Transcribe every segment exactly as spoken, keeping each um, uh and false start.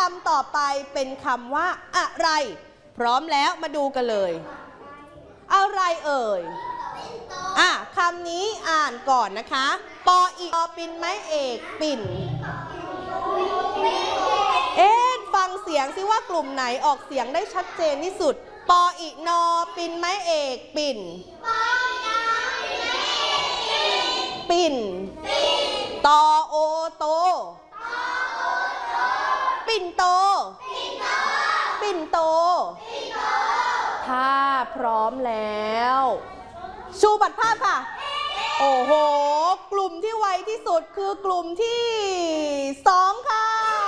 ำต่อไปเป็นคำว่าอะไรพร้อมแล้วมาดูกันเลยอะไรเอ่ยอ่ะคำนี้อ่านก่อนนะคะปออีปอปินไม้เอกปิ่นเอ๊ะฟังเสียงซิว่ากลุ่มไหนออกเสียงได้ชัดเจนที่สุดปออีนอปินไม้เอกปิ่นปิ่นตอโอโตปิ่นโตปิ่นโตถ้าพร้อมแล้วชูบัตรภาพค่ะโอ้โหกลุ่มที่ไวที่สุดคือกลุ่มที่สองค่ะ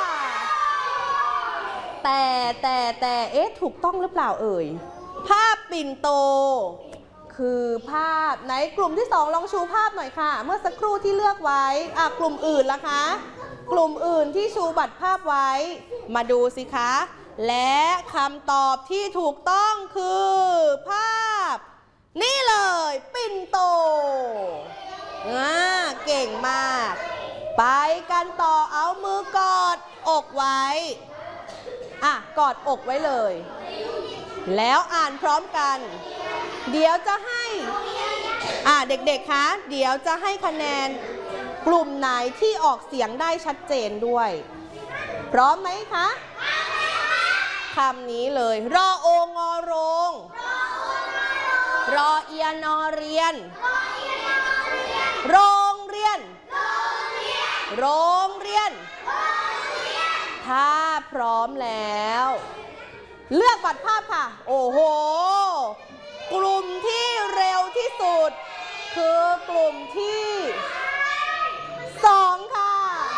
แต่แต่แต่เอ๊ะถูกต้องหรือเปล่าเอ่ยภาพปิ่นโตคือภาพไหนกลุ่มที่สองลองชูภาพหน่อยค่ะเมื่อสักครู่ที่เลือกไว้อ่ะกลุ่มอื่นล่ะคะกลุ่มอื่นที่ชูบัตรภาพไว้มาดูสิคะและคำตอบที่ถูกต้องคือภาพนี่เลยปิ่นโตอ่าเก่งมากไปกันต่อเอามือกอดอกไว้อ่ะกอดอกไว้เลยแล้วอ่านพร้อมกันเดี๋ยวจะให้อ่ะเด็กๆคะเดี๋ยวจะให้คะแนนกลุ่มไหนที่ออกเสียงได้ชัดเจนด้วยพร้อมไหมคะคำนี้เลยรอโองอโรงรอเอียนอเรียนโรงเรียนโรงเรียนถ้าพร้อมแล้วเลือกบัตรภาพค่ะโอ้โหกลุ่มที่เร็วที่สุดคือกลุ่มที่สองค่ะ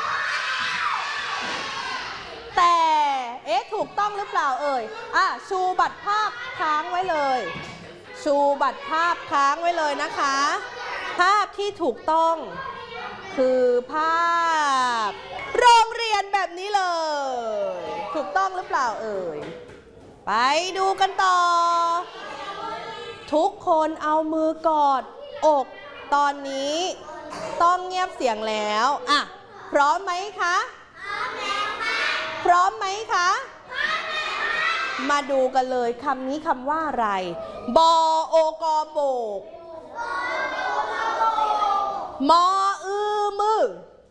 แต่เอ๊ะถูกต้องหรือเปล่าเอ่ยอ่ะชูบัตรภาพค้างไว้เลยชูบัตรภาพค้างไว้เลยนะคะภาพที่ถูกต้องคือภาพโรงเรียนแบบนี้เลยถูกต้องหรือเปล่าเอ่ยไปดูกันต่อทุกคนเอามือกอดอกตอนนี้ต้องเงียบเสียงแล้วอ่ะพร้อมไหมคะพร้อมไหมคะมาดูกันเลยคำนี้คำว่าอะไรบอโอกอโบกมออือมือ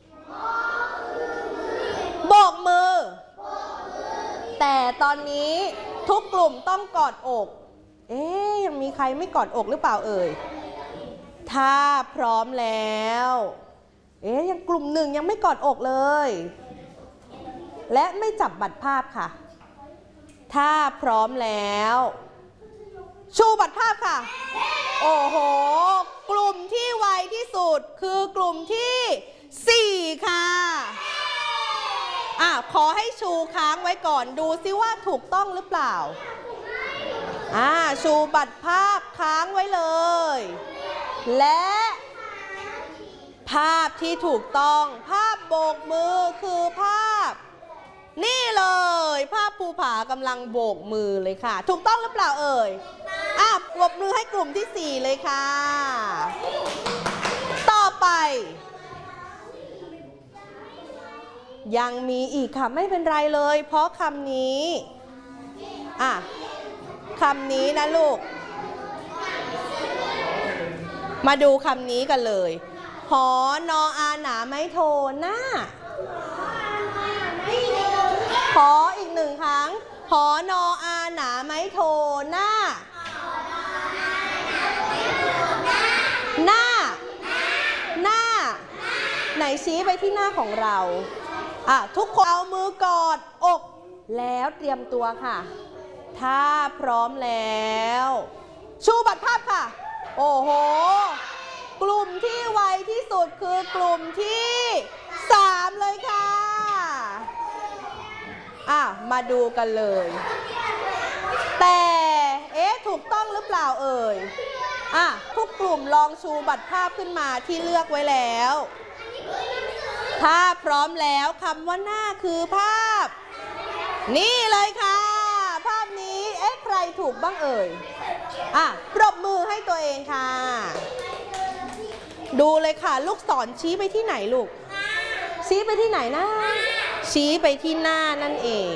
โบกมือแต่ตอนนี้ทุกกลุ่มต้องกอดอกเอ๊ยยังมีใครไม่กอดอกหรือเปล่าเอ่ยถ้าพร้อมแล้วเอ๊ยยังกลุ่มหนึ่งยังไม่กอดอกเลยและไม่จับบัตรภาพค่ะถ้าพร้อมแล้วชูบัตรภาพค่ะโอ้โหกลุ่มที่ไวที่สุดคือกลุ่มที่สี่ค่ะอ่ะขอให้ชูค้างไว้ก่อนดูซิว่าถูกต้องหรือเปล่าอ่าชูบัตรภาพค้างไว้เลยและภาพที่ถูกต้องภาพโบกมือคือภาพนี่เลยภาพภูผากำลังโบกมือเลยค่ะถูกต้องหรือเปล่าเอ่ยอ่ะปรบมือให้กลุ่มที่สี่เลยค่ะต่อไปยังมีอีกค่ะไม่เป็นไรเลยเพราะคำนี้อ่ะคำนี้นะลูกมาดูคำนี้กันเลยหอนออาหนาไม่โทหน้าขออีกหนึ่งครั้งหอนออาหนาไม้โทหน้าหน้าหน้าไหนชี้ไปที่หน้าของเราอ่ะทุกคนเอามือกอดอกแล้วเตรียมตัวค่ะถ้าพร้อมแล้วชูบัตรภาพค่ะโอ้โหกลุ่มที่ไวที่สุดคือกลุ่มที่สามเลยค่ะอ่ะมาดูกันเลยแต่เอ๊ะถูกต้องหรือเปล่าเอ่ยอ่ะทุกกลุ่มลองชูบัตรภาพขึ้นมาที่เลือกไว้แล้วถ้าพร้อมแล้วคำว่าหน้าคือภาพนี่เลยค่ะภาพนี้เอ๊ะใครถูกบ้างเอ่ยอ่ะปรบมือให้ตัวเองค่ะดูเลยค่ะลูกศรชี้ไปที่ไหนลูกชี้ไปที่ไหนนะชี้ไปที่หน้านั่นเอง